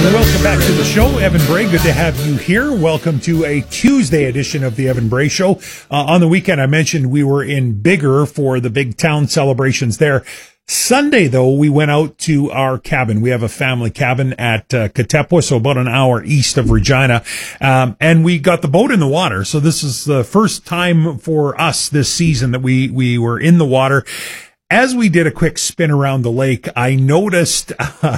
Welcome back to the show. Evan Bray, good to have you here. Welcome to a Tuesday edition of the Evan Bray Show. On the weekend, I mentioned we were in Biggar for the big town celebrations there. Sunday, though, we went out to our cabin. We have a family cabin at Katepwa, so about an hour east of Regina. And we got the boat in the water. So this is the first time for us this season that we were in the water. As we did a quick spin around the lake, I noticed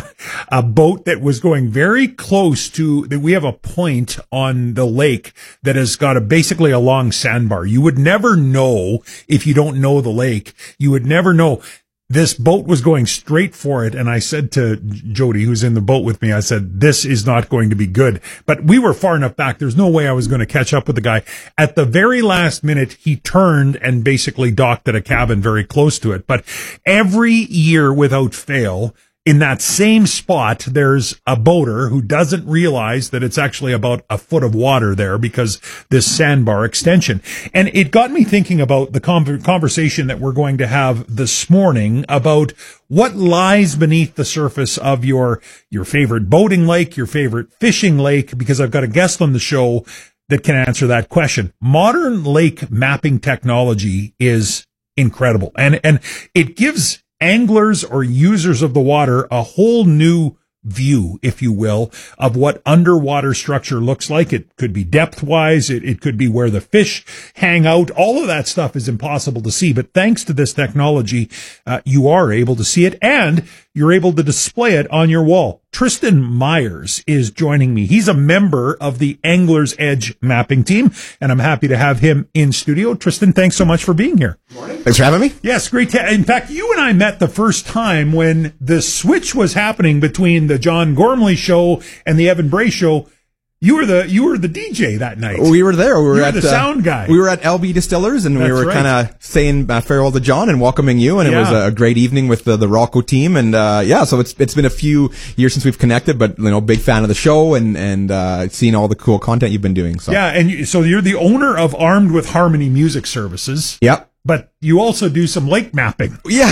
a boat that was going very close to that. We have a point on the lake that has got basically a long sandbar. You would never know if you don't know the lake. You would never know. This boat was going straight for it, and I said to Jody, who's in the boat with me, I said, this is not going to be good. But we were far enough back, there's no way I was going to catch up with the guy. At the very last minute, he turned and basically docked at a cabin very close to it. But every year, without fail, in that same spot, there's a boater who doesn't realize that it's actually about a foot of water there because this sandbar extension. And it got me thinking about the conversation that we're going to have this morning about what lies beneath the surface of your favorite boating lake, your favorite fishing lake, because I've got a guest on the show that can answer that question. Modern lake mapping technology is incredible, and it gives anglers or users of the water a whole new view, if you will, of what underwater structure looks like. It could be depth-wise. It could be where the fish hang out. All of that stuff is impossible to see. But thanks to this technology, you are able to see it, and you're able to display it on your wall. Tristan Myers is joining me. He's a member of the Angler's Edge mapping team, and I'm happy to have him in studio. Tristan, thanks so much for being here. Morning. Thanks for having me. Yes, great. In fact, you and I met the first time when the switch was happening between the John Gormley show and the Evan Bray show. You were the DJ that night. We were there. We were at the sound guy. We were at LB Distillers, and we were kind of saying farewell to John and welcoming you. And it was a great evening with the Rocco team. And so it's been a few years since we've connected, but big fan of the show and seeing all the cool content you've been doing. So so you're the owner of Armed with Harmony Music Services. Yep. But you also do some lake mapping. Yeah,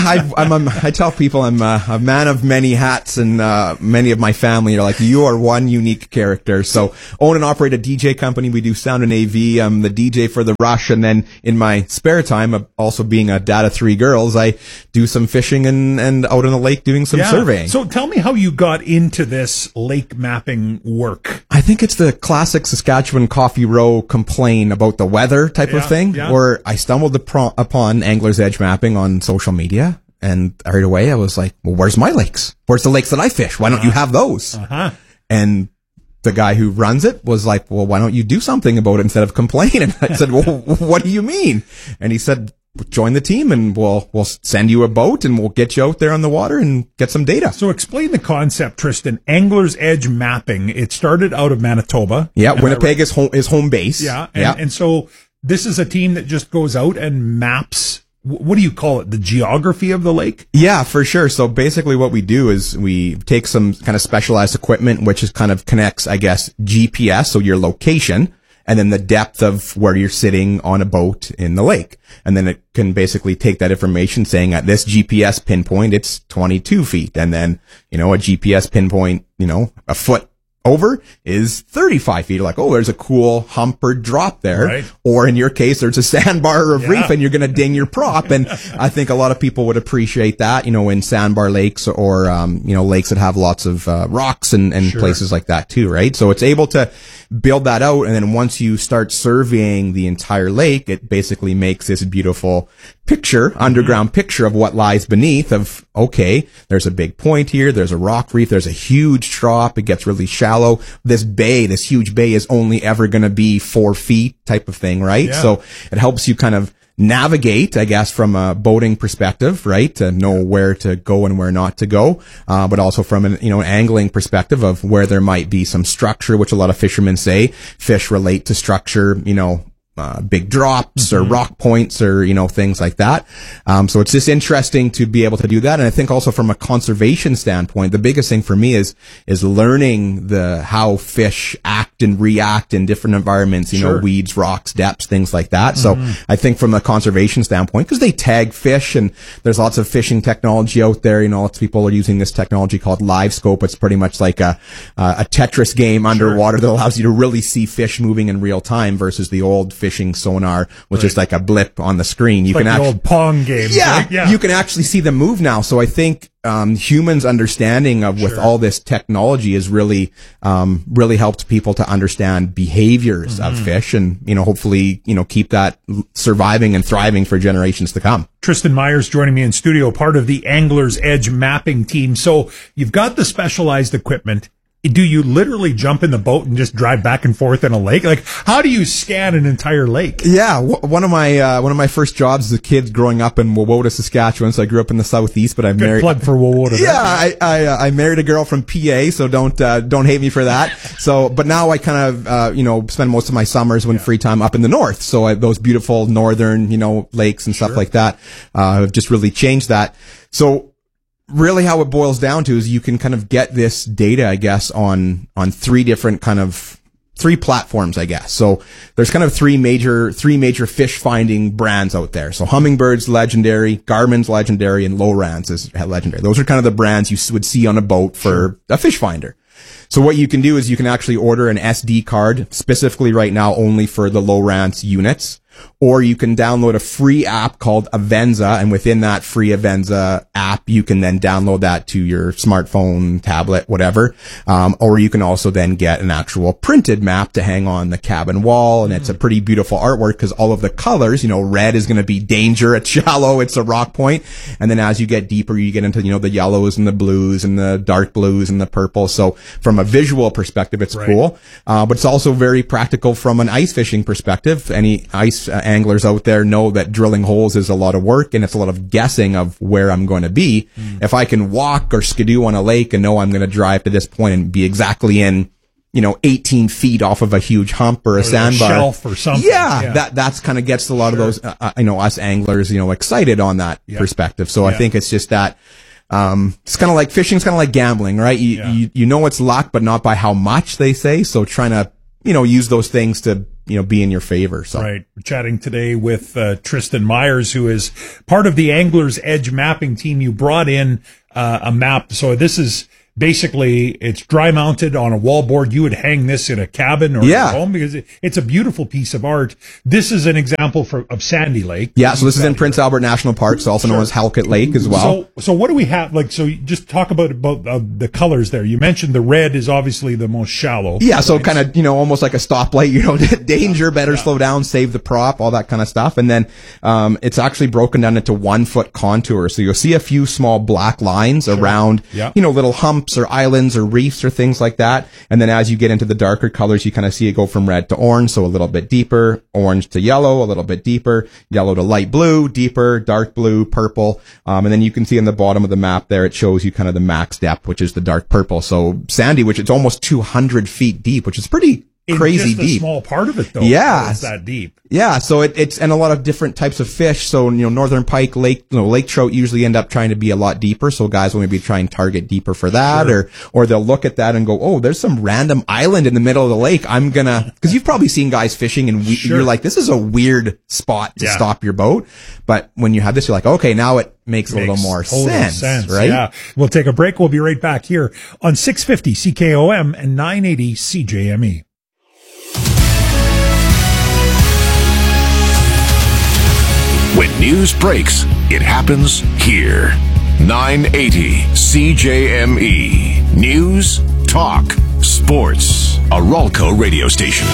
I tell people I'm a man of many hats, and many of my family are like, you are one unique character. So own and operate a DJ company. We do sound and AV. I'm the DJ for The Rush, and then in my spare time, also being a dad of 3 girls, I do some fishing and out on the lake doing some surveying. So tell me how you got into this lake mapping work. I think it's the classic Saskatchewan Coffee Row complain about the weather type of thing, where I stumbled upon Angler's Edge mapping on social media, and right away I was like, well, where's my lakes? Where's the lakes that I fish? Why don't you have those? And the guy who runs it was like, well, why don't you do something about it instead of complain? And I said, well, what do you mean? And he said, join the team and we'll send you a boat and we'll get you out there on the water and get some data. So explain the concept, Tristan. Angler's Edge mapping. It started out of Manitoba. Yeah, Winnipeg is home base. Yeah, and so this is a team that just goes out and maps, what do you call it, the geography of the lake? Yeah, for sure. So basically what we do is we take some kind of specialized equipment, which is kind of connects, I guess, GPS, so your location, and then the depth of where you're sitting on a boat in the lake. And then it can basically take that information saying at this GPS pinpoint, it's 22 feet. And then, a GPS pinpoint, a foot over is 35 feet. Like, oh, there's a cool hump or drop there. Right. Or in your case, there's a sandbar or a reef and you're going to ding your prop. And I think a lot of people would appreciate that, in sandbar lakes or, lakes that have lots of rocks and places like that too, right? So it's able to build that out. And then once you start surveying the entire lake, it basically makes this beautiful picture, underground picture of what lies beneath of, okay, there's a big point here. There's a rock reef. There's a huge drop. It gets really shallow. This huge bay is only ever going to be 4 feet type of thing, right? Yeah. So it helps you kind of navigate, I guess, from a boating perspective, right? To know where to go and where not to go. But also from an, angling perspective of where there might be some structure, which a lot of fishermen say fish relate to structure, big drops or rock points or, things like that. So it's just interesting to be able to do that. And I think also from a conservation standpoint, the biggest thing for me is learning how fish act and react in different environments, weeds, rocks, depths, things like that. So I think from a conservation standpoint, because they tag fish and there's lots of fishing technology out there, lots of people are using this technology called LiveScope. It's pretty much like a Tetris game underwater that allows you to really see fish moving in real time versus the old fishing sonar, which is like a blip on the screen. You like can the old Pong game. Yeah, you can actually see them move now. So I think humans' understanding of with all this technology has really helped people to understand behaviors of fish, and hopefully keep that surviving and thriving for generations to come. Tristan Myers joining me in studio, part of the Angler's Edge mapping team. So you've got the specialized equipment. Do you literally jump in the boat and just drive back and forth in a lake? Like, how do you scan an entire lake? Yeah, one of my first jobs as a kid growing up in Wawota, Saskatchewan. So I grew up in the southeast, but I married. Plug for Wawota. Yeah, I married a girl from PA, so don't hate me for that. So, but now I kind of spend most of my summers when free time up in the north. So those beautiful northern lakes and stuff like that have just really changed that. So. Really how it boils down to is you can kind of get this data, I guess, on three platforms, I guess. So there's kind of three major fish finding brands out there. So Hummingbird's legendary, Garmin's legendary, and Lowrance is legendary. Those are kind of the brands you would see on a boat for a fish finder. So what you can do is you can actually order an SD card specifically right now only for the Lowrance units. Or you can download a free app called Avenza, and within that free Avenza app, you can then download that to your smartphone, tablet, whatever. Or you can also then get an actual printed map to hang on the cabin wall, and it's a pretty beautiful artwork because all of the colors, red is going to be danger, it's shallow, it's a rock point, and then as you get deeper, you get into the yellows and the blues and the dark blues and the purple. So from a visual perspective, it's cool, but it's also very practical from an ice fishing perspective. Any ice anglers out there know that drilling holes is a lot of work and it's a lot of guessing of where I'm going to be. If I can walk or skidoo on a lake and know I'm going to drive to this point and be exactly in 18 feet off of a huge hump or a sandbar, shelf or something. Yeah. That's kind of gets a lot of those, us anglers, excited on that perspective. So I think it's just that, it's kind of like fishing's kind of like gambling, right? You know it's luck, but not by how much, they say. So trying to, use those things to, be in your favor. So. Right. We're chatting today with Tristan Myers, who is part of the Angler's Edge mapping team. You brought in a map. So this is basically, it's dry mounted on a wallboard. You would hang this in a cabin or at home because it's a beautiful piece of art. This is an example of Sandy Lake. Yeah, so this is in Prince Albert National Park, so also known as Halkett Lake as well. So what do we have? So just talk about the colors there. You mentioned the red is obviously the most shallow. Yeah, so kind of, almost like a stoplight, danger, better slow down, save the prop, all that kind of stuff. And then it's actually broken down into 1 foot contours. So you'll see a few small black lines around, little humps or islands or reefs or things like that. And then as you get into the darker colors, you kind of see it go from red to orange, so a little bit deeper, orange to yellow, a little bit deeper, yellow to light blue, deeper, dark blue, purple. And then you can see on the bottom of the map there, it shows you kind of the max depth, which is the dark purple. So Sandy, which it's almost 200 feet deep, which is pretty crazy just deep. A small part of it though. Yeah. It's that deep. Yeah. So it's, and a lot of different types of fish. So, northern pike, lake trout usually end up trying to be a lot deeper. So guys will maybe try and target deeper for that, or they'll look at that and go, oh, there's some random island in the middle of the lake. cause you've probably seen guys fishing and you're like, this is a weird spot to stop your boat. But when you have this, you're like, okay, now it makes a little more sense, right? Yeah. We'll take a break. We'll be right back here on 650 CKOM and 980 CJME. When news breaks, it happens here. 980 CJME. News, talk, sports. A Ralco radio station.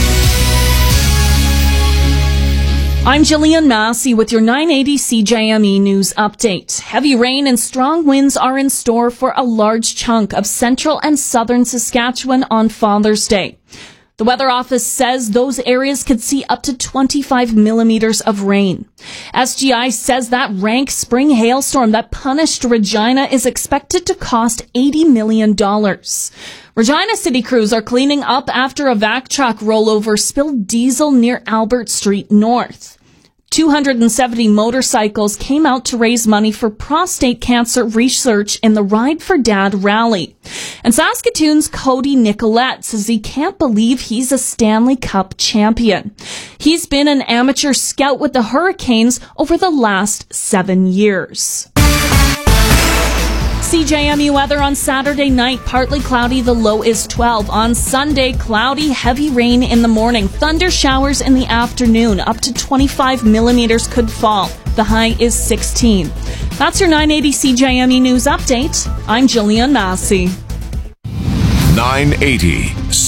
I'm Jillian Massey with your 980 CJME news update. Heavy rain and strong winds are in store for a large chunk of central and southern Saskatchewan on Father's Day. The Weather Office says those areas could see up to 25 millimeters of rain. SGI says that rank spring hailstorm that punished Regina is expected to cost $80 million. Regina city crews are cleaning up after a vac truck rollover spilled diesel near Albert Street North. 270 motorcycles came out to raise money for prostate cancer research in the Ride for Dad rally. And Saskatoon's Cody Nicolette says he can't believe he's a Stanley Cup champion. He's been an amateur scout with the Hurricanes over the last 7 years. CJME weather on Saturday night, partly cloudy, the low is 12. On Sunday, cloudy, heavy rain in the morning, thunder showers in the afternoon, up to 25 millimeters could fall. The high is 16. That's your 980 CJME News Update. I'm Jillian Massey. 980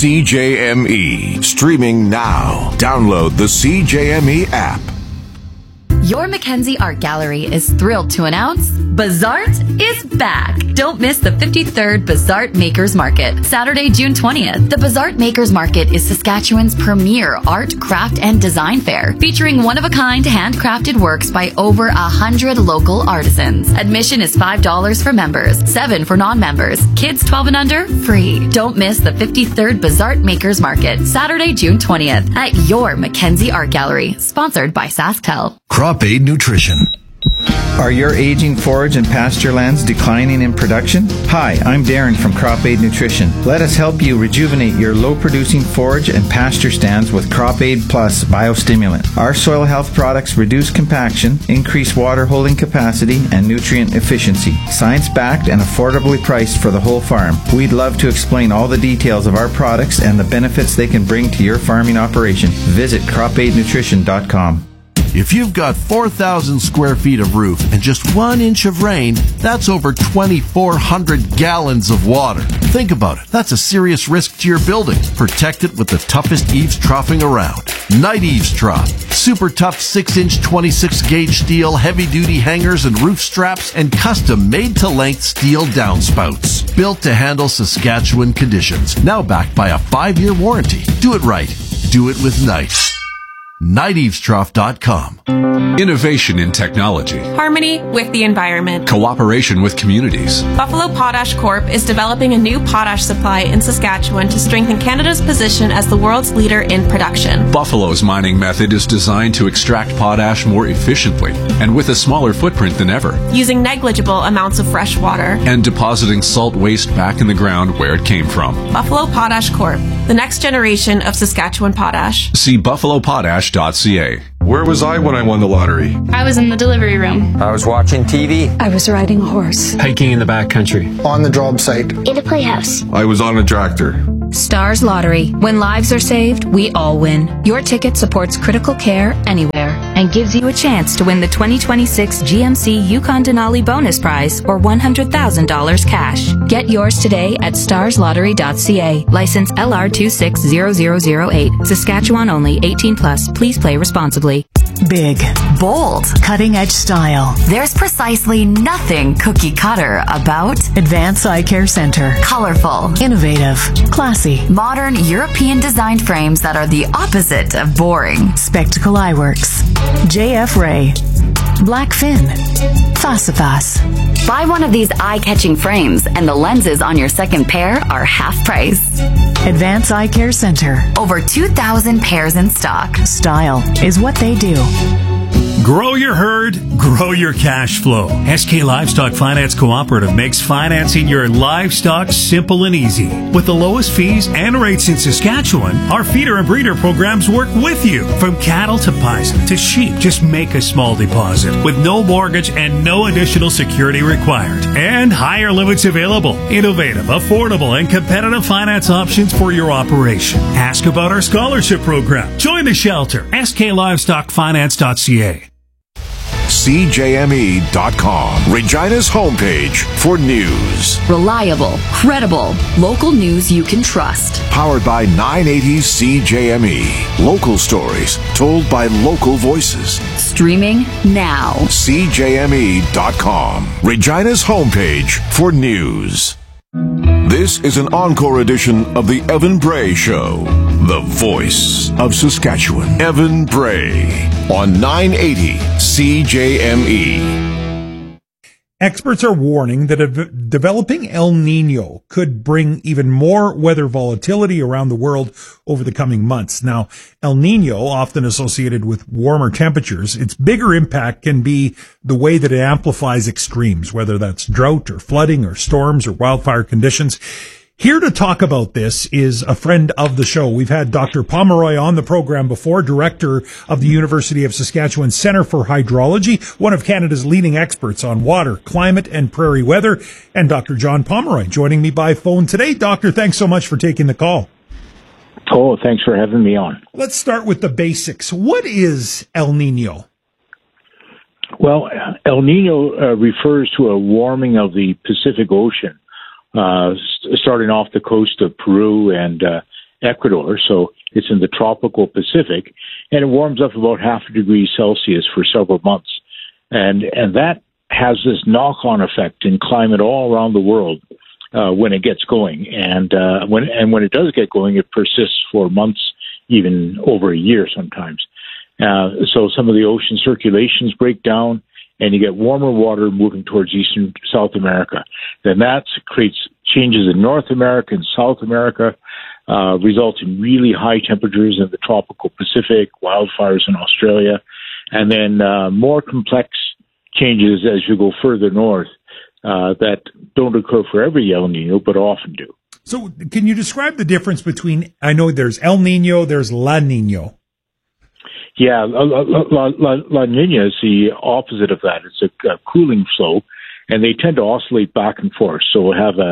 CJME. Streaming now. Download the CJME app. Your Mackenzie Art Gallery is thrilled to announce Bazaart is back. Don't miss the 53rd Bazaart Makers Market, Saturday, June 20th. The Bazaart Makers Market is Saskatchewan's premier art, craft, and design fair, featuring one-of-a-kind handcrafted works by over 100 local artisans. Admission is $5 for members, $7 for non-members. Kids 12 and under, free. Don't miss the 53rd Bazaart Makers Market, Saturday, June 20th at your Mackenzie Art Gallery, sponsored by SaskTel. Crop Aid Nutrition. Are your aging forage and pasture lands declining in production? Hi, I'm Darren from Crop Aid Nutrition. Let us help you rejuvenate your low-producing forage and pasture stands with Crop Aid Plus Biostimulant. Our soil health products reduce compaction, increase water holding capacity, and nutrient efficiency. Science-backed and affordably priced for the whole farm. We'd love to explain all the details of our products and the benefits they can bring to your farming operation. Visit cropaidnutrition.com. If you've got 4,000 square feet of roof and just 1 inch of rain, that's over 2,400 gallons of water. Think about it. That's a serious risk to your building. Protect it with the toughest eaves troughing around. Night Eaves Trough. Super tough 6-inch 26-gauge steel, heavy-duty hangers and roof straps, and custom made-to-length steel downspouts. Built to handle Saskatchewan conditions. Now backed by a 5-year warranty. Do it right. Do it with Night. NightEavesTrough.com. Innovation in technology. Harmony with the environment. Cooperation with communities. Buffalo Potash Corp is developing a new potash supply in Saskatchewan to strengthen Canada's position as the world's leader in production. Buffalo's mining method is designed to extract potash more efficiently and with a smaller footprint than ever. Using negligible amounts of fresh water. And depositing salt waste back in the ground where it came from. Buffalo Potash Corp, the next generation of Saskatchewan potash. See buffalopotash.ca. Where was I when I won the lottery? I was in the delivery room. I was watching TV. I was riding a horse. Hiking in the backcountry. On the job site. In a playhouse. I was on a tractor. Stars Lottery. When lives are saved, we all win. Your ticket supports critical care anywhere and gives you a chance to win the 2026 GMC Yukon Denali bonus prize or $100,000 cash. Get yours today at starslottery.ca. License LR260008. Saskatchewan only. 18 plus. Please play responsibly. Big, bold, cutting-edge style. There's precisely nothing cookie cutter about Advance Eye Care Center. Colorful, innovative, classy, modern European designed frames that are the opposite of boring. Spectacle Eyeworks, JF Ray, Blackfin, Fasifas. Buy one of these eye-catching frames and the lenses on your second pair are half price. Advance Eye Care Center. Over 2,000 pairs in stock. Style is what they do. Grow your herd, grow your cash flow. SK Livestock Finance Cooperative makes financing your livestock simple and easy. With the lowest fees and rates in Saskatchewan, our feeder and breeder programs work with you. From cattle to bison to sheep, just make a small deposit with no mortgage and no additional security required. And higher limits available. Innovative, affordable, and competitive finance options for your operation. Ask about our scholarship program. Join the shelter. SKLivestockFinance.ca. CJME.com, Regina's homepage for news. Reliable, credible, local news you can trust. Powered by 980 CJME. Local stories told by local voices. Streaming now. CJME.com, Regina's homepage for news. This is an encore edition of the Evan Bray Show, the voice of Saskatchewan. Evan Bray on 980 CJME. Experts are warning that developing El Nino could bring even more weather volatility around the world over the coming months. Now, El Nino, often associated with warmer temperatures, its bigger impact can be the way that it amplifies extremes, whether that's drought or flooding or storms or wildfire conditions. Here to talk about this is a friend of the show. We've had Dr. Pomeroy on the program before, director of the University of Saskatchewan Centre for Hydrology, one of Canada's leading experts on water, climate, and prairie weather, and Dr. John Pomeroy joining me by phone today. Doctor, thanks so much for taking the call. Oh, thanks for having me on. Let's start with the basics. What is El Nino? Well, El Nino refers to a warming of the Pacific Ocean. Starting off the coast of Peru and Ecuador, so it's in the tropical Pacific, and it warms up about 0.5 degrees Celsius for several months, and that has this knock-on effect in climate all around the world when it gets going, and when it does get going, it persists for months, even over a year sometimes. So some of the ocean circulations break down, and you get warmer water moving towards Eastern South America. Then that creates changes in North America and South America, results in really high temperatures in the tropical Pacific, wildfires in Australia, and then more complex changes as you go further north that don't occur for every El Nino, but often do. So can you describe the difference between, I know there's El Nino, there's La Nina. Yeah, La Nina is the opposite of that. It's a cooling flow, and they tend to oscillate back and forth. So we had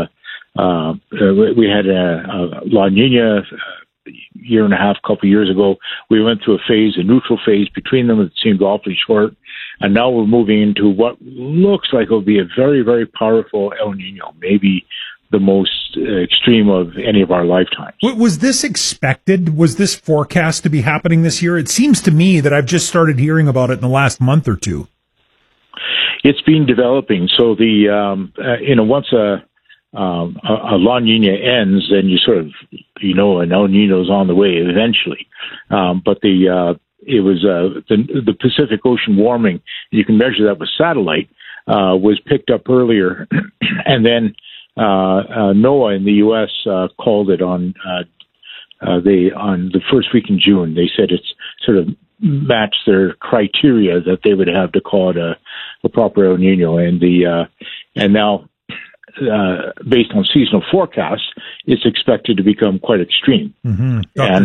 a La Nina a year and a half, couple of years ago. We went through a neutral phase between them. It seemed awfully short, and now we're moving into what looks like it'll be a very, very powerful El Nino, maybe the most extreme of any of our lifetimes. Was this expected? Was this forecast to be happening this year? It seems to me that I've just started hearing about it in the last month or two. It's been developing. So once a La Nina ends, then you sort of, an El Nino's on the way eventually. But it was the Pacific Ocean warming. You can measure that with satellite. Was picked up earlier, and then NOAA in the U.S. called it on the first week in June. They said it's sort of matched their criteria that they would have to call it a proper El Nino, and now based on seasonal forecasts, it's expected to become quite extreme. Mm-hmm.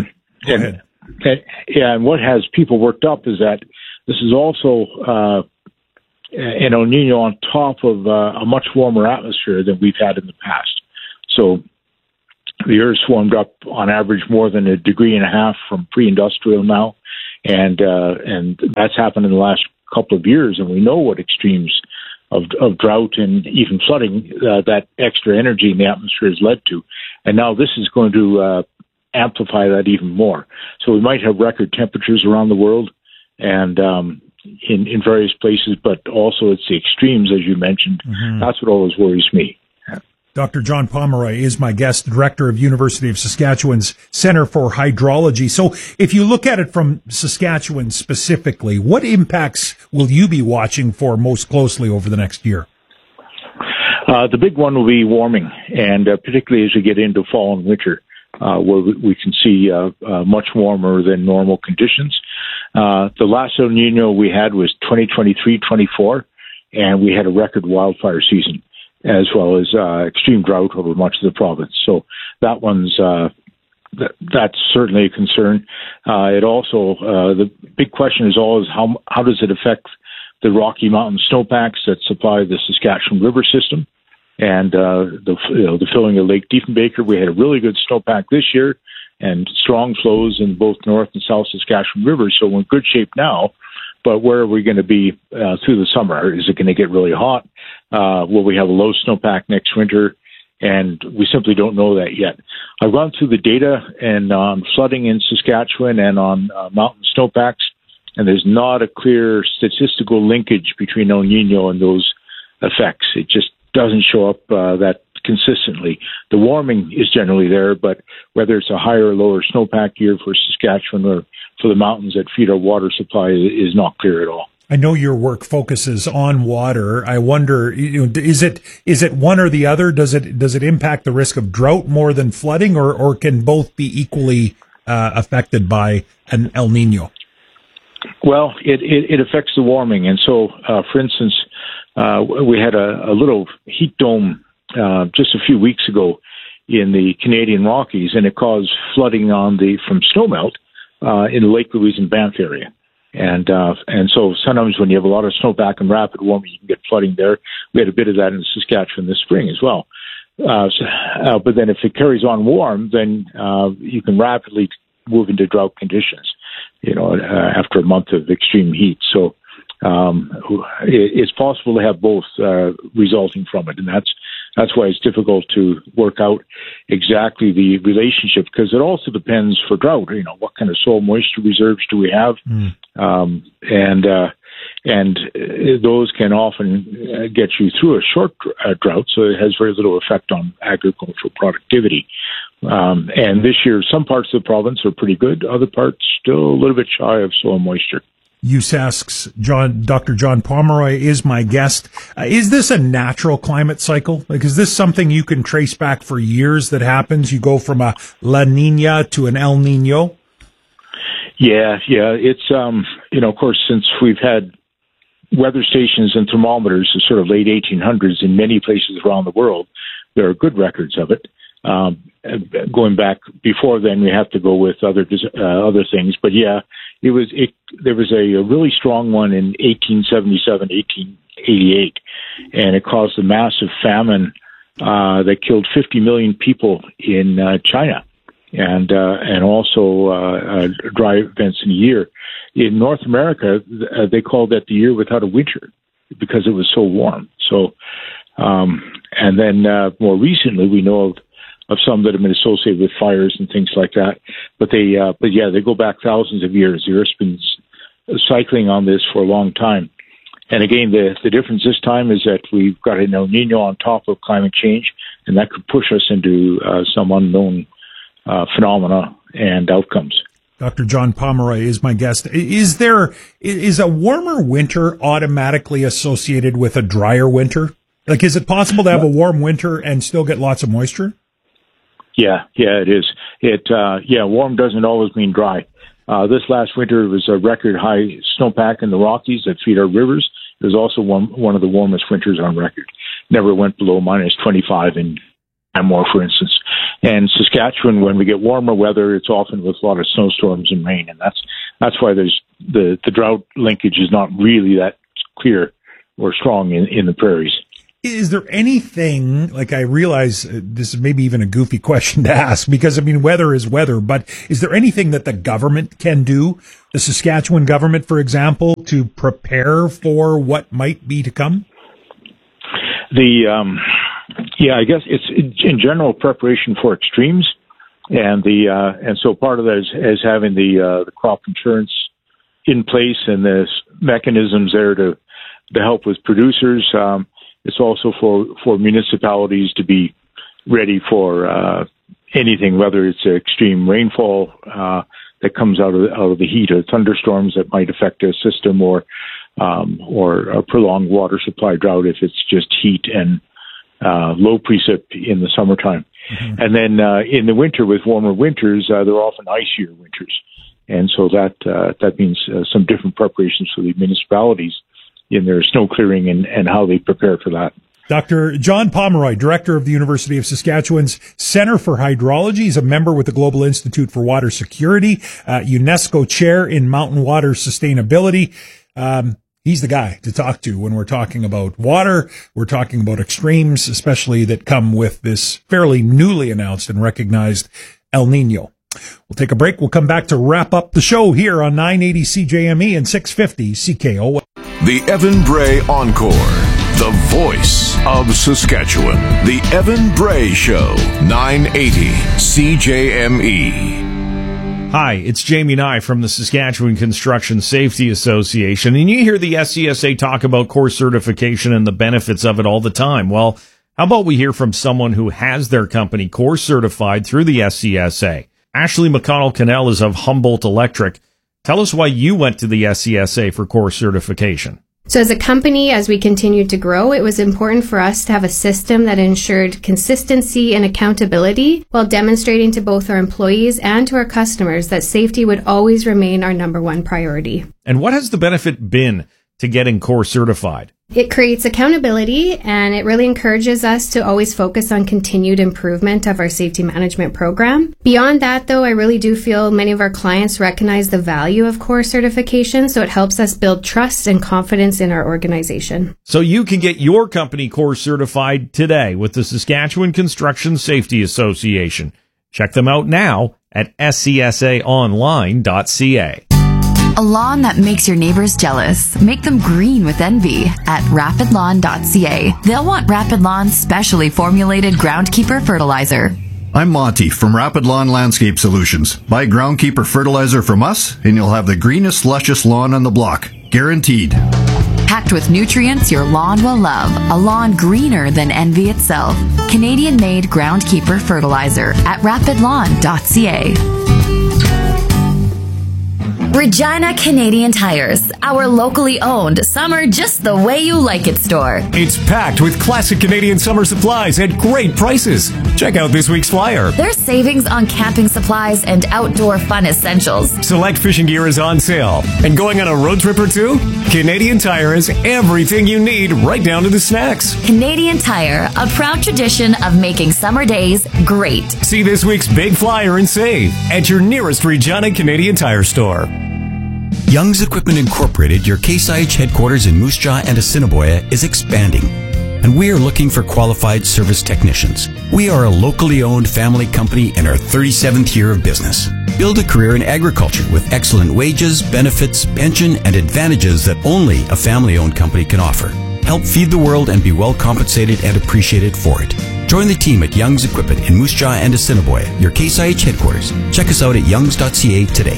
And what has people worked up is that this is also an El Nino on top of a much warmer atmosphere than we've had in the past. So the Earth's warmed up on average more than 1.5 degrees from pre-industrial now, and that's happened in the last couple of years. And we know what extremes of drought and even flooding that extra energy in the atmosphere has led to. And now this is going to amplify that even more. So we might have record temperatures around the world, and in various places, but also it's the extremes, as you mentioned. Mm-hmm. That's what always worries me. Dr. John Pomeroy is my guest, director of University of Saskatchewan's Centre for Hydrology. So if you look at it from Saskatchewan specifically, what impacts will you be watching for most closely over the next year? The big one will be warming, and particularly as we get into fall and winter, where we can see much warmer than normal conditions. The last El Nino we had was 2023-24, and we had a record wildfire season, as well as extreme drought over much of the province. So that one's that's certainly a concern. It also the big question is always how does it affect the Rocky Mountain snowpacks that supply the Saskatchewan River system, and the filling of Lake Diefenbaker. We had a really good snowpack this year, and strong flows in both North and South Saskatchewan rivers. So we're in good shape now. But where are we going to be through the summer? Is it going to get really hot? Will we have a low snowpack next winter? And we simply don't know that yet. I've gone through the data and on flooding in Saskatchewan and on mountain snowpacks, and there's not a clear statistical linkage between El Nino and those effects. It just doesn't show up that consistently. The warming is generally there, but whether it's a higher or lower snowpack year for Saskatchewan or for the mountains that feed our water supply is not clear at all. I know your work focuses on water. I wonder, is it one or the other? Does it impact the risk of drought more than flooding, or can both be equally affected by an El Nino? Well, it affects the warming, and so, for instance, we had a little heat dome just a few weeks ago in the Canadian Rockies, and it caused flooding from snowmelt in the Lake Louise and Banff area. And so sometimes when you have a lot of snowpack and rapid warming, you can get flooding there. We had a bit of that in Saskatchewan this spring as well. But then if it carries on warm, then you can rapidly move into drought conditions, after a month of extreme heat. So it's possible to have both resulting from it, and that's why it's difficult to work out exactly the relationship, because it also depends for drought. What kind of soil moisture reserves do we have, and those can often get you through a short drought, so it has very little effect on agricultural productivity. And this year, some parts of the province are pretty good; other parts still a little bit shy of soil moisture. USask's Dr. John Pomeroy is my guest. Is this a natural climate cycle? Like, is this something you can trace back for years that happens? You go from a La Nina to an El Nino? Yeah. It's, of course, since we've had weather stations and thermometers in sort of late 1800s in many places around the world, there are good records of it. Going back before then, we have to go with other things. But yeah, there was a really strong one in 1877, 1888, and it caused a massive famine that killed 50 million people in China, and also dry events in a year. In North America, they called that the year without a winter because it was so warm. So, and then more recently, we know of some that have been associated with fires and things like that. But they go back thousands of years. The Earth's been cycling on this for a long time. And again, the difference this time is that we've got an El Nino on top of climate change, and that could push us into some unknown phenomena and outcomes. Dr. John Pomeroy is my guest. Is a warmer winter automatically associated with a drier winter? Like, is it possible to have a warm winter and still get lots of moisture? Yeah, it is. Warm doesn't always mean dry. This last winter was a record high snowpack in the Rockies that feed our rivers. It was also one of the warmest winters on record. Never went below minus 25 in Canmore, for instance. And Saskatchewan, when we get warmer weather, it's often with a lot of snowstorms and rain, and that's why there's the drought linkage is not really that clear or strong in the prairies. Is there anything, like, I realize this is maybe even a goofy question to ask, because, weather is weather, but is there anything that the government can do, the Saskatchewan government, for example, to prepare for what might be to come? I guess it's in general preparation for extremes, and so part of that is having the crop insurance in place and the mechanisms there to help with producers. It's also for municipalities to be ready for anything, whether it's extreme rainfall that comes out of the heat, or thunderstorms that might affect a system, or a prolonged water supply drought if it's just heat and low precip in the summertime. Mm-hmm. And then in the winter, with warmer winters, they're often icier winters, and so that means some different preparations for the municipalities in their snow clearing and how they prepare for that. Dr. John Pomeroy, director of the University of Saskatchewan's Center for Hydrology. He's a member with the Global Institute for Water Security, UNESCO chair in mountain water sustainability. He's the guy to talk to when we're talking about water. We're talking about extremes, especially that come with this fairly newly announced and recognized El Nino. We'll take a break. We'll come back to wrap up the show here on 980 CJME and 650 CKO. The Evan Bray Encore, the voice of Saskatchewan. The Evan Bray Show, 980 CJME. Hi, it's Jamie Nye from the Saskatchewan Construction Safety Association, and you hear the SCSA talk about core certification and the benefits of it all the time. Well, How about we hear from someone who has their company core certified through the SCSA? Ashley McConnell-Cannell is of Humboldt Electric. Tell us why you went to the SCSA for core certification. So as a company, as we continued to grow, it was important for us to have a system that ensured consistency and accountability while demonstrating to both our employees and to our customers that safety would always remain our number one priority. And what has the benefit been to getting core certified? It creates accountability, and it really encourages us to always focus on continued improvement of our safety management program. Beyond that, though, I really do feel many of our clients recognize the value of core certification, so it helps us build trust and confidence in our organization. So you can get your company core certified today with the Saskatchewan Construction Safety Association. Check them out now at scsaonline.ca. A lawn that makes your neighbors jealous. Make them green with envy at rapidlawn.ca. They'll want Rapid Lawn's specially formulated Groundkeeper fertilizer. I'm Monty from Rapid Lawn Landscape Solutions. Buy Groundkeeper fertilizer from us and you'll have the greenest, luscious lawn on the block. Guaranteed. Packed with nutrients your lawn will love. A lawn greener than envy itself. Canadian-made Groundkeeper fertilizer at rapidlawn.ca. Regina Canadian Tires, our locally owned summer just the way you like it store. It's packed with classic Canadian summer supplies at great prices. Check out this week's flyer. There's savings on camping supplies and outdoor fun essentials. Select fishing gear is on sale. And going on a road trip or two? Canadian Tire has everything you need, right down to the snacks. Canadian Tire, a proud tradition of making summer days great. See this week's big flyer and save at your nearest Regina Canadian Tire store. Young's Equipment Incorporated, your Case IH headquarters in Moose Jaw and Assiniboia, is expanding, and we are looking for qualified service technicians. We are a locally owned family company in our 37th year of business. Build a career in agriculture with excellent wages, benefits, pension, and advantages that only a family-owned company can offer. Help feed the world and be well compensated and appreciated for it. Join the team at Young's Equipment in Moose Jaw and Assiniboia, your Case IH headquarters. Check us out at youngs.ca today.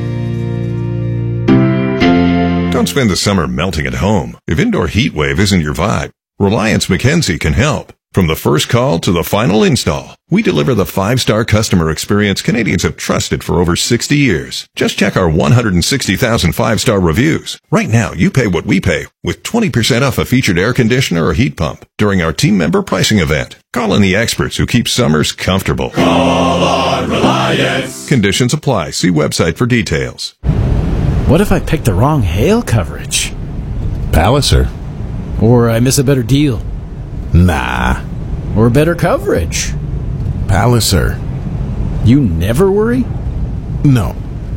Don't spend the summer melting at home. If indoor heat wave isn't your vibe, Reliance Mackenzie can help. From the first call to the final install, we deliver the 5-star customer experience Canadians have trusted for over 60 years. Just check our 160,000 5-star reviews. Right now, you pay what we pay with 20% off a featured air conditioner or heat pump during our team member pricing event. Call in the experts who keep summers comfortable. Call on Reliance. Conditions apply. See website for details. What if I pick the wrong hail coverage? Palliser. Or I miss a better deal? Nah. Or better coverage? Palliser. You never worry? No.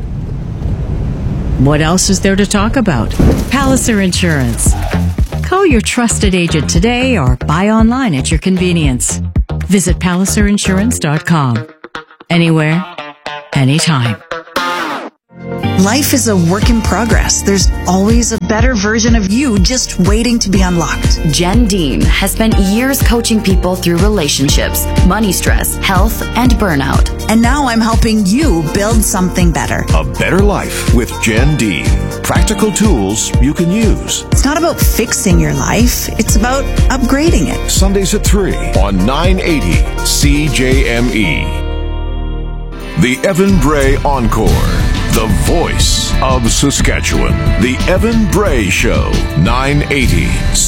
What else is there to talk about? Palliser Insurance. Call your trusted agent today or buy online at your convenience. Visit PalliserInsurance.com. Anywhere, anytime. Life is a work in progress. There's always a better version of you just waiting to be unlocked. Jen Dean has spent years coaching people through relationships, money stress, health, and burnout. And now I'm helping you build something better. A better life with Jen Dean. Practical tools you can use. It's not about fixing your life. It's about upgrading it. Sundays at 3 on 980 CJME. The Evan Bray Encore. The voice of Saskatchewan. The Evan Bray Show. 980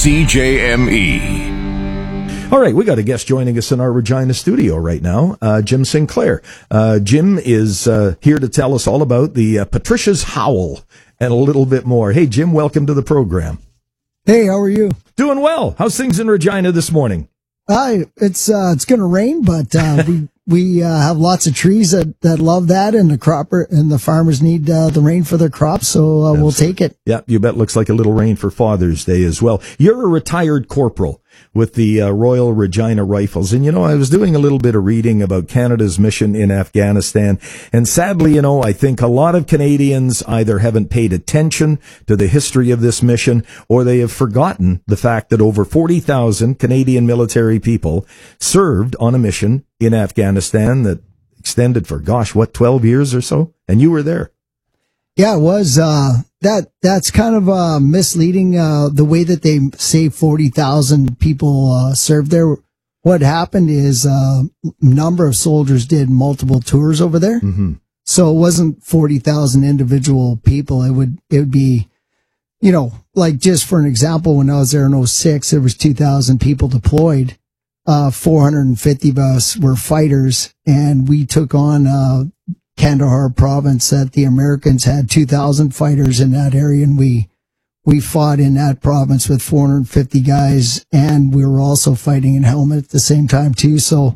CJME. All right, we got a guest joining us in our Regina studio right now, Jim Sinclair. Jim is here to tell us all about the Patricia's Howl and a little bit more. Hey, Jim, welcome to the program. Hey, how are you? Doing well. How's things in Regina this morning? It's going to rain, but we have lots of trees that love that, and the farmers need the rain for their crops, so we'll take it. Yeah, you bet. Looks like a little rain for Father's Day as well. You're a retired corporal with the Royal Regina Rifles, and I was doing a little bit of reading about Canada's mission in Afghanistan, and sadly, I think a lot of Canadians either haven't paid attention to the history of this mission, or they have forgotten the fact that over 40,000 Canadian military people served on a mission in Afghanistan that extended for, 12 years or so? And you were there. Yeah, it was. That's kind of misleading, the way that they say 40,000 people served there. what happened is a number of soldiers did multiple tours over there. Mm-hmm. So it wasn't 40,000 individual people. It would be, you know, like just for an example, when I was there in 2006, there was 2,000 people deployed. 450 of us were fighters, and we took on Kandahar province that the Americans had 2,000 fighters in that area, and we fought in that province with 450 guys, and we were also fighting in helmet at the same time too. So,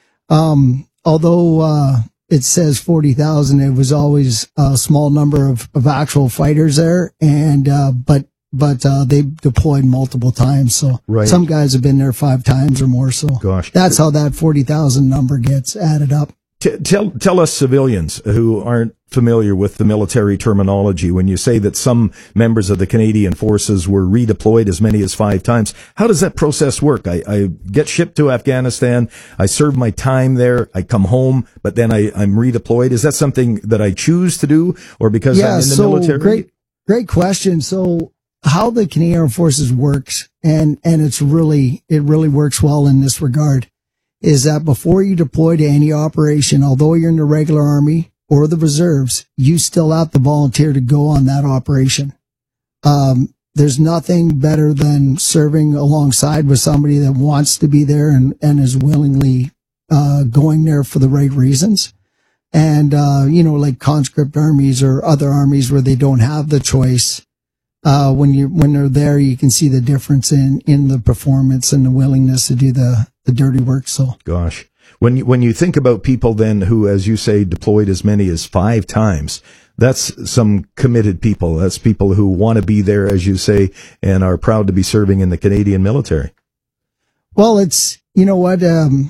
although it says 40,000, it was always a small number of actual fighters there, and but they deployed multiple times. So right. Some guys have been there 5 times or more. So gosh, that's how that 40,000 number gets added up. Tell us civilians who aren't familiar with the military terminology, when you say that some members of the Canadian Forces were redeployed as many as 5 times, how does that process work? I get shipped to Afghanistan, I serve my time there, I come home, but then I'm redeployed. Is that something that I choose to do, or because I'm in the military? Great question. So how the Canadian Armed Forces works, and it really works well in this regard, is that before you deploy to any operation, although you're in the regular army or the reserves, you still have to volunteer to go on that operation. There's nothing better than serving alongside with somebody that wants to be there and is willingly going there for the right reasons. And, like conscript armies or other armies where they don't have the choice, when they're there, you can see the difference in the performance and the willingness to do the dirty work. So, gosh, when you think about people then who, as you say, deployed as many as 5 times, that's some committed people. That's people who want to be there, as you say, and are proud to be serving in the Canadian military. Well, it's, you know what,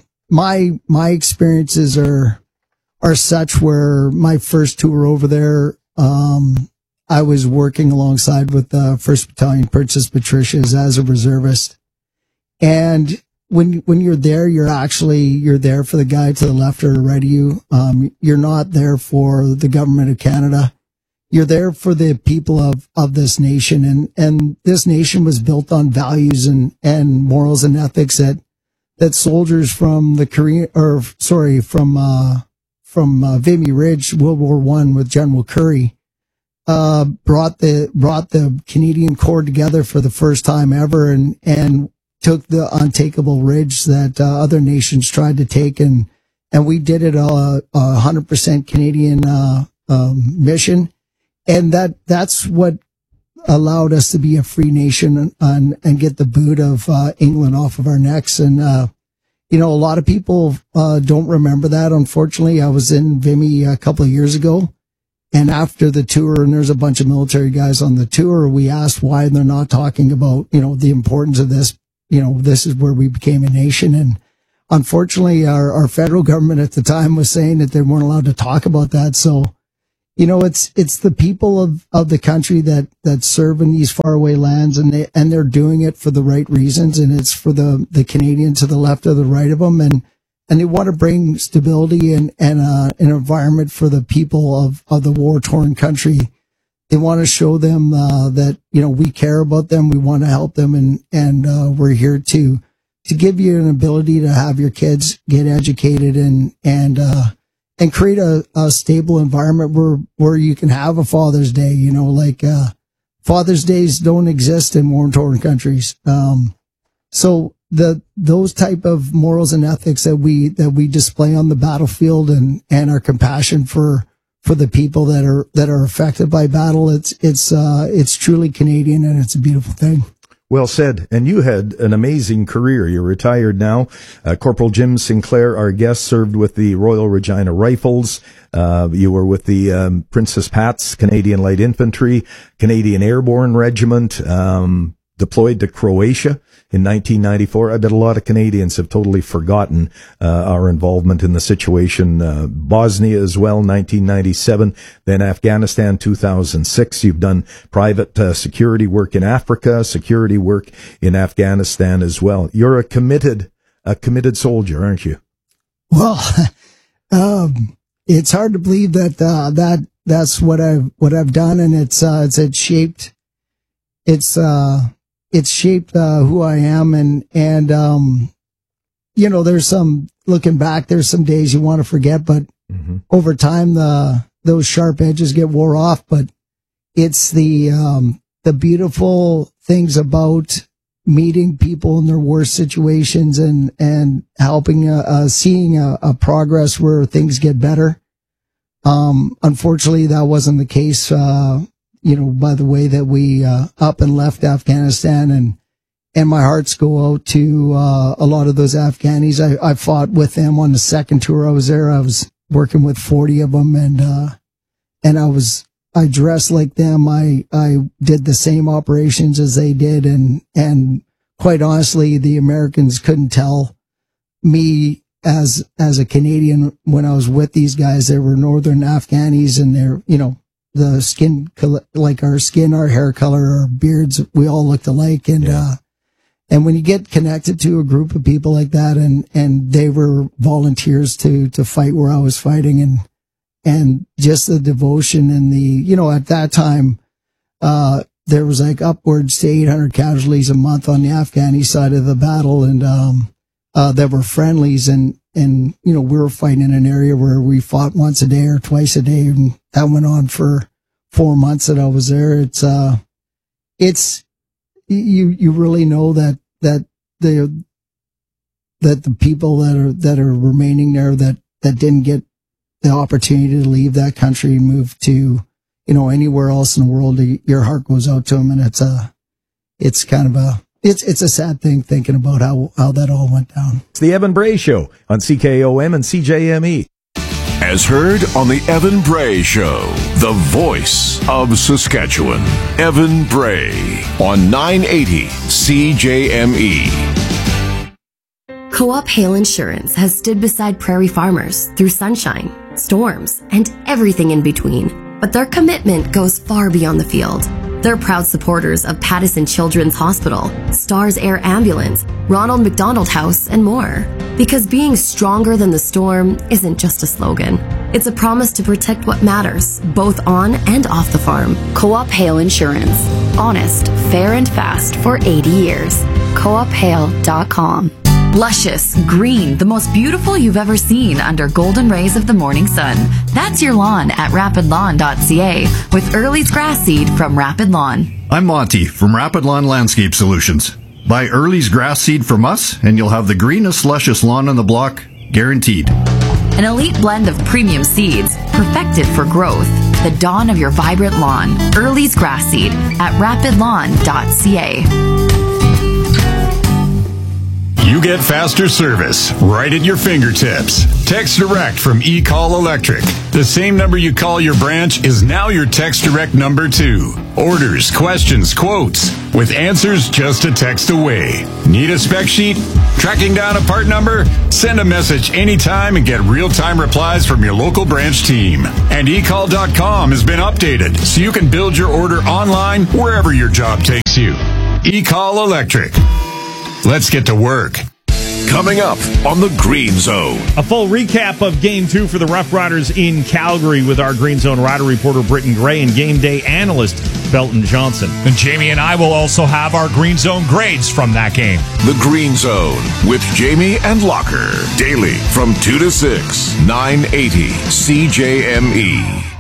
my experiences are such where my first tour over there, I was working alongside with the 1st Battalion Princess Patricias as a reservist. And when you're there, you're there for the guy to the left or right of you. You're not there for the government of Canada. You're there for the people of this nation. And this nation was built on values and morals and ethics that soldiers from Vimy Ridge, World War I with General Curry, brought the Canadian Corps together for the first time ever and took the untakeable ridge that other nations tried to take, and we did it a 100% Canadian mission, and that's what allowed us to be a free nation and get the boot of England off of our necks. And a lot of people don't remember that. Unfortunately, I was in Vimy a couple of years ago, and after the tour, and there's a bunch of military guys on the tour, we asked why they're not talking about the importance of this. This is where we became a nation. And unfortunately, our federal government at the time was saying that they weren't allowed to talk about that. So, it's the people of the country that serve in these faraway lands, and they're doing it for the right reasons. And it's for the Canadian to the left or the right of them. And they want to bring stability and an environment for the people of the war-torn country. They want to show them that we care about them, we want to help them, and we're here to give you an ability to have your kids get educated and create a stable environment where you can have a Father's Day. Father's Days don't exist in war-torn countries. So those type of morals and ethics that we display on the battlefield and our compassion for the people that are affected by battle, it's truly Canadian, and it's a beautiful thing. Well said. And you had an amazing career. You're retired now. Corporal Jim Sinclair, our guest, served with the Royal Regina Rifles. You were with the Princess Pat's Canadian Light Infantry, Canadian Airborne Regiment, deployed to Croatia in 1994. I bet a lot of Canadians have totally forgotten our involvement in the situation. Bosnia as well, 1997. Then Afghanistan, 2006. You've done private security work in Africa, security work in Afghanistan as well. You're a committed soldier, aren't you? Well, it's hard to believe that's what I've done, and it's shaped. It's shaped who I am, and there's some, looking back, there's some days you want to forget, but over time, those sharp edges get wore off. But it's the beautiful things about meeting people in their worst situations and helping, seeing a progress where things get better. Unfortunately, that wasn't the case, by the way that we, up and left Afghanistan, and my hearts go out to, a lot of those Afghanis. I fought with them on the second tour I was there. I was working with 40 of them, and I dressed like them. I did the same operations as they did. And quite honestly, the Americans couldn't tell me as a Canadian when I was with these guys. They were Northern Afghanis, and they're, the skin, like our skin, our hair color, our beards, we all looked alike. And when you get connected to a group of people like that, and they were volunteers to fight where I was fighting, and just the devotion and the, at that time, there was like upwards to 800 casualties a month on the Afghani side of the battle. And, there were friendlies, and, we were fighting in an area where we fought once a day or twice a day. And that went on for 4 months that I was there. It's, you really know that the people that are remaining there that didn't get the opportunity to leave that country and move to, anywhere else in the world, your heart goes out to them. And it's a sad thing thinking about how that all went down. It's the Evan Bray Show on CKOM and CJME. As heard on the Evan Bray Show, the voice of Saskatchewan, Evan Bray on 980 CJME. Co-op Hail Insurance has stood beside prairie farmers through sunshine, storms, and everything in between. But their commitment goes far beyond the field. They're proud supporters of Pattison Children's Hospital, Stars Air Ambulance, Ronald McDonald House, and more. Because being stronger than the storm isn't just a slogan. It's a promise to protect what matters, both on and off the farm. Co-op Hail Insurance. Honest, fair, and fast for 80 years. CoopHail.com. Luscious, green, the most beautiful you've ever seen under golden rays of the morning sun. That's your lawn at rapidlawn.ca with Early's grass seed from Rapid Lawn. I'm Monty from Rapid Lawn Landscape Solutions. Buy Early's grass seed from us and you'll have the greenest, luscious lawn on the block, guaranteed. An elite blend of premium seeds, perfected for growth. The dawn of your vibrant lawn. Early's grass seed at rapidlawn.ca. You get faster service right at your fingertips. Text Direct from eCall Electric. The same number you call your branch is now your Text Direct number too. Orders, questions, quotes, with answers just a text away. Need a spec sheet? Tracking down a part number? Send a message anytime and get real-time replies from your local branch team. And eCall.com has been updated so you can build your order online wherever your job takes you. eCall Electric. Let's get to work. Coming up on the Green Zone. A full recap of Game 2 for the Rough Riders in Calgary with our Green Zone Rider reporter Britton Gray and game day analyst Belton Johnson. And Jamie and I will also have our Green Zone grades from that game. The Green Zone with Jamie and Locker. Daily from 2 to 6, 980 CJME.